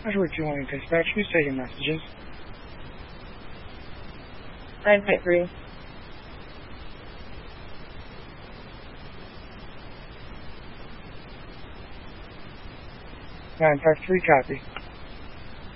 Ashford 2-1 dispatch, who's taking messages? 9.3. 953, copy.